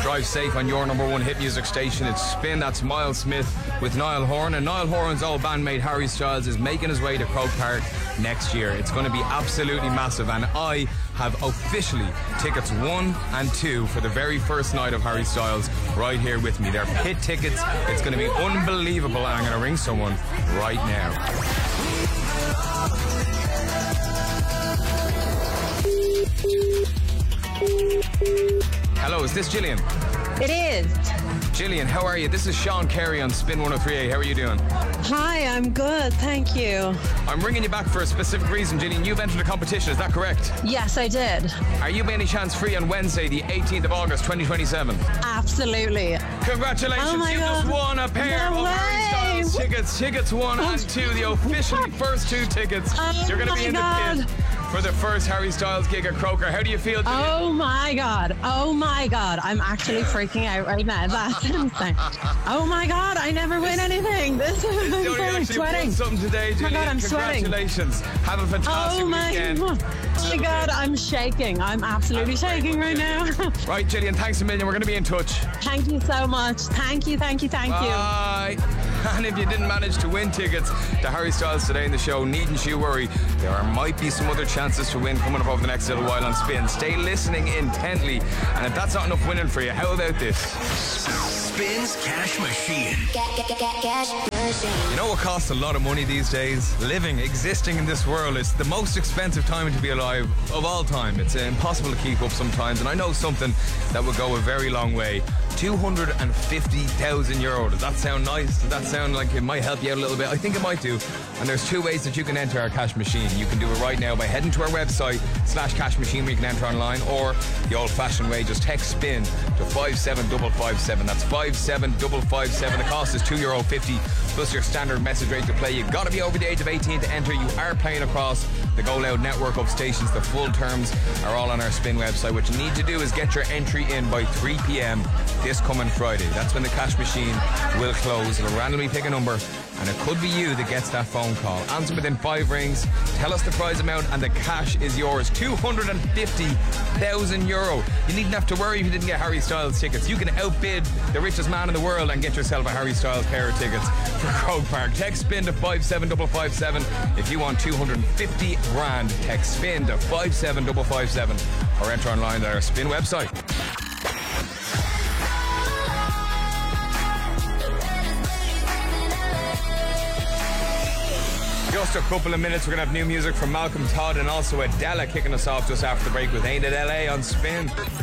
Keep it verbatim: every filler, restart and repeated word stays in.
Drive safe on your number one hit music station. It's Spin. That's Miles Smith with Niall Horan. And Niall Horan's old bandmate Harry Styles is making his way to Croke Park next year. It's going to be absolutely massive. And I have officially tickets one and two for the very first night of Harry Styles right here with me. They're pit tickets. It's going to be unbelievable. And I'm going to ring someone right now. Hello, is this Gillian? It is. Gillian, how are you? This is Sean Carey on Spin one oh three A. How are you doing? Hi, I'm good, thank you. I'm ringing you back for a specific reason, Gillian. You've entered a competition, is that correct? Yes, I did. Are you by any chance free on Wednesday, the eighteenth of August, twenty twenty-seven? Absolutely. Congratulations, oh my you God. just won a pair no of way. Harry Styles tickets. Tickets one and two, the officially first two tickets. Oh You're going to be in God. the pit for the first Harry Styles gig at Croker. How do you feel, Gillian? Oh my God. Oh my God. I'm actually freaking out right now. That's insane. Oh my God. I never win anything. This is Don't you I'm actually sweating. won something today, Gillian. Oh my God, I'm sweating. Congratulations. Have a fantastic Oh my, weekend. oh my God. I'm shaking. I'm absolutely shaking right now. Right, Gillian, thanks a million. We're going to be in touch. Thank you so much. Thank you, thank you, thank you. Bye. And if you didn't manage to win tickets to Harry Styles today in the show, needn't you worry. There might be some other chances to win coming up over the next little while on Spin. Stay listening intently. And if that's not enough winning for you, how about this? Spin's Cash Machine. Cash machine. You know what costs a lot of money these days? Living, existing in this world. It's the most expensive time to be alive of all time. It's impossible to keep up sometimes. And I know something that would go a very long way. two hundred fifty thousand euro. Does that sound nice? Does that sound like it might help you out a little bit? I think it might do. And there's two ways that you can enter our cash machine. You can do it right now by heading to our website, slash cash machine, where you can enter online, or the old fashioned way, just text SPIN to five seven five five seven. That's five seven five five seven. The cost is two euro fifty plus your standard message rate to play. You've got to be over the age of eighteen to enter. You are playing across the Go Loud network of stations. The full terms are all on our Spin website. What you need to do is get your entry in by three p.m. this coming Friday. That's when the cash machine will close. It'll randomly pick a number, and it could be you that gets that phone call. Answer within five rings, tell us the prize amount, and the cash is yours. two hundred fifty thousand euro. You needn't have to worry if you didn't get Harry Styles tickets. You can outbid the richest man in the world and get yourself a Harry Styles pair of tickets for Croke Park. Text SPIN to five seven five five seven if you want two hundred fifty grand. Text SPIN to five seven five five seven or enter online at our Spin website. Just a couple of minutes, we're going to have new music from Malcolm Todd and also Adela kicking us off just after the break with Ain't It L A on Spin.